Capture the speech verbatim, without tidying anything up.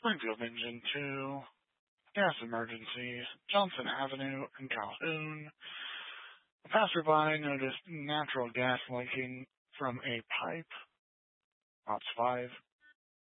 Springfield Engine two, gas emergencies, Johnson Avenue in Calhoun. A passerby noticed natural gas leaking from a pipe. Ops five,